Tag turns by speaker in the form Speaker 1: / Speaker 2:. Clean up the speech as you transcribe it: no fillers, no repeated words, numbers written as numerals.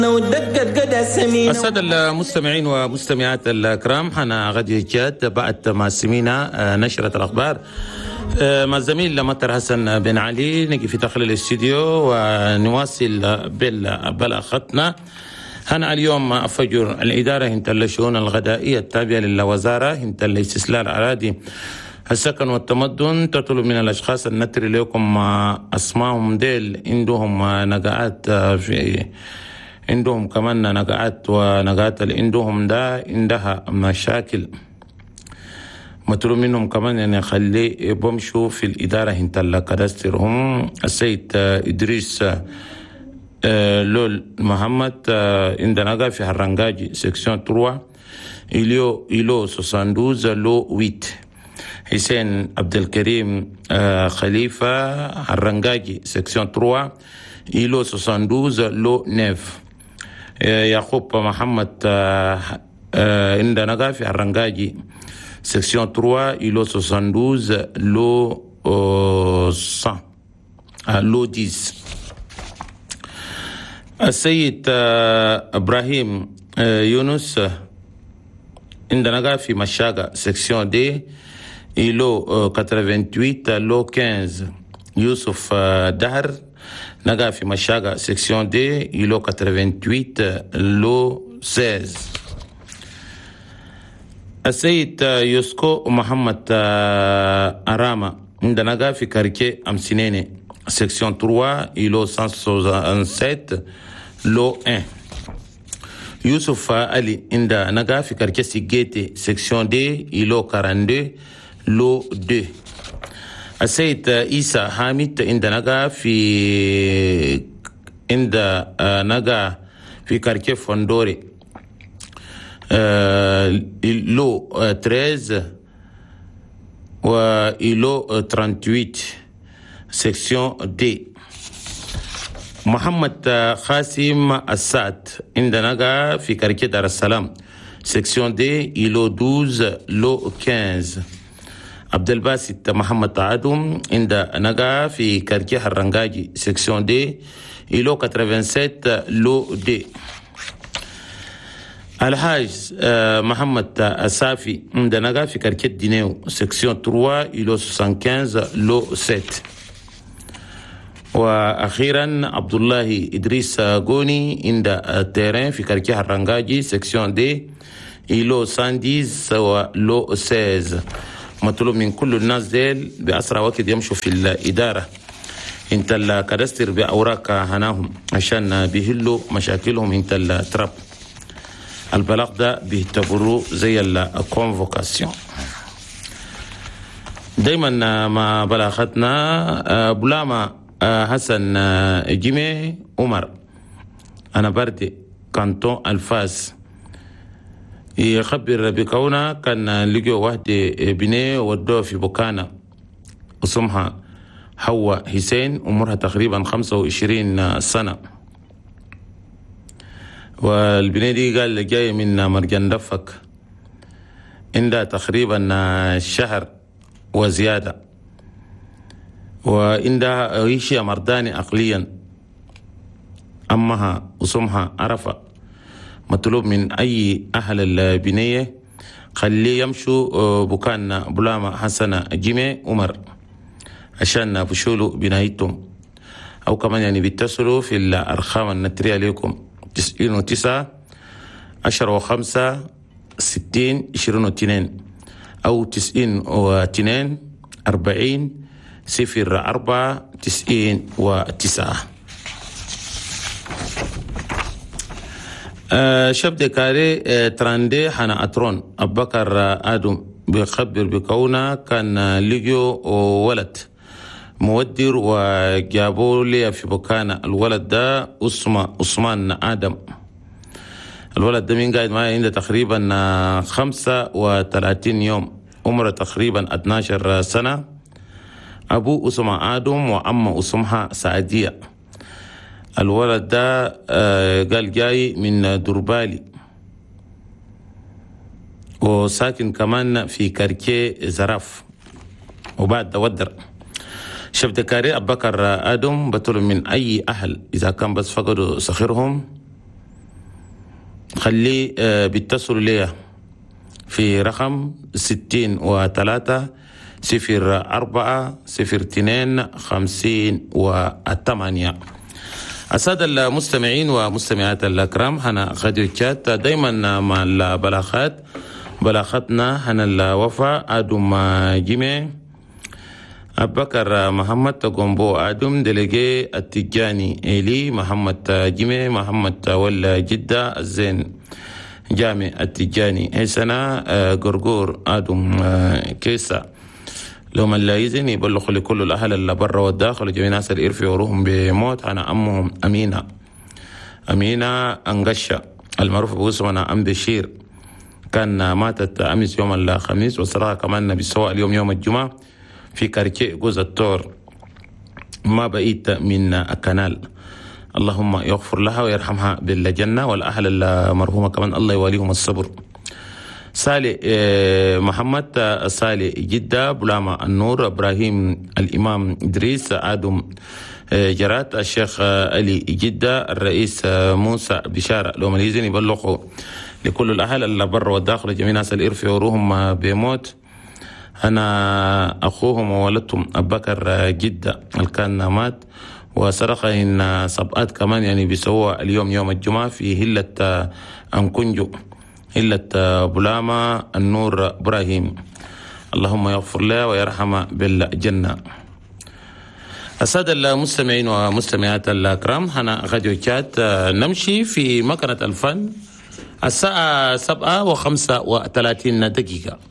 Speaker 1: السادة المستمعين ومستمعات الكرام، حنا غدي جاد بعد ما سمينا نشرة الأخبار مع الزميل مطر حسن بن علي. نجي في داخل الاستوديو ونواصل بلاغتنا. هنا اليوم فجر الإدارة هنتل الشؤون الغذائية التابعة للوزارة هنتل استسلال أراضي السكن والتمدن تطلب من الأشخاص أن نتري لكم أسمائهم ديل عندهم نقاعات عندهم كمان نقاعات ونقاعات اللي عندهم ده عندها مشاكل. مطلوب منهم كمان يعني يخلي بمشوا في الإدارة هنتلا كدسترهم السيد إدريس لول محمد عندنا في هرنجاجي سكسيون 3 إلو 72 لو 8. حسين عبد الكريم خليفة هرنجاجي سكسيون 3 إلو 72 لو 9. يعقوب محمد عندنا في هرنجاجي section 3 îlot 72 lot 100 lot 10. السيد إبراهيم يونس عندنا في مشاقة section D îlot 88 lot 15. يوسف دهر نقا في مشاقة section D îlot 88 lot 16. السيد يوسكو محمد أراما عندنا في كاركي أمسينيني سكسيون 3 إلو 167 لو 1. يوسف علي عندنا في كاركي سيجيتي سكسيون دي إلو 42 لو 2. السيد إيسا حامد عندنا في كاركي فندوري إلو 13 وإلو 38 سكسيون دي. محمد خاسم السعد عندنا في كاركي دار السلام سكسيون دي إلو 12 لو 15. عبد الباسط محمد عادم عندنا في كاركي هرنجاجي سكسيون دي إلو 87 لو دي. الحاج محمد السافي عندنا في كاركيت دينيو سكسيون 3 إلو 75 لو 7. وأخيرا عبد الله إدريس غوني عند التيرين في كاركي هرنجاجي سكسيون دي إلو 110 لو 16. مطلوب من كل الناس ديل بأسرع وقت يمشوا في الإدارة انت الكدستر بأوراق هناهم عشان بيهلوا مشاكلهم انت التراب. البلاغ ده بيعتبروه زي الكونفوكاسيون. دايما ما بلاغتنا بلاما حسن جيمي عمر انا بردي كانتون الفاس يخبر بكونه كان لقوا واحدة بنيه ودوه في بوكانا اسمها حواء حسين عمرها تقريبا 25 سنة. والبنية دي قال جاي من مرجان دفك عندها تقريبا شهر وزيادة، وعندها ريشة مرداني عقليا أمها وسمها عرفة. مطلوب من أي أهل البنية خليه يمشوا بكان بلامة حسنة جيمي عمر عشان بشولوا بنايتهم، أو كمان يعني بيتصلوا في الأرقام النترية لكم 99 10 و5 60 22 أو 92 40 04 99. شاب كاري تراندي حنا أترون أبو بكر آدم بيخبر بكونه كان لقيوا ولد مودر وجابوا لي في بوكانا. الولد ده اسمه عثمان آدم. الولد ده مين قاعد معي عنده تقريبا 35 يوم، عمره تقريبا 12 سنة. أبوه اسمه آدم وأمه اسمها سعدية. الولد ده قال جاي من دربالي وساكن كمان في كاركي زراف وبعد ده ودر. شفت كاري أبو بكر آدم بطلب من أي أهل إذا كان بس فقدوا صخيرهم خلي بيتصلوا لي في رقم 63 04 02 58. السادة المستمعين ومستمعات الأكرام، هنا راديو تشات دايما مع بلاغتنا هنا الوفاء آدم جيمي أبكر محمد تقومبو آدم دلقي التجاني إلي محمد جيمي محمد ولا جدة الزين جامع التجاني هيسنا قرقور آدم كيسا. لو من لا يزن يبلغ لكل الأهل اللي برا والداخل جميع الناس اللي يرفعوا روحهم بموت. أنا أمهم أمينة أنقشة المعروف باسمنا أم بشير، كان ماتت أمس يوم الخميس، وصراحة كمان بالسواء اليوم يوم الجمعة في كاركي جوز التور ما بقيت من الكنال. اللهم يغفر لها ويرحمها بالجنة، والأهل المرحومة كمان الله يواليهم الصبر. سالي محمد سالي جدة بلامة النور إبراهيم الإمام إدريس آدم جرات الشيخ علي جدة الرئيس موسى بشارة. لو مليزين يبلغوا لكل الأهل اللي برا والداخل جميع الناس اللي يرفعوا روحهم بموت. أنا أخوهم وولدتهم أبكر جدة اللي كان مات، وسرقه إن سبقات كمان يعني بيسووا اليوم يوم الجمعة في هلة أنكنجو هلة بلامة النور إبراهيم. اللهم يغفر له ويرحمه بالجنة. السادة المستمعين ومستمعات الأكرام، هنا راديو تشات نمشي في مكنة الفن الساعة 7:35.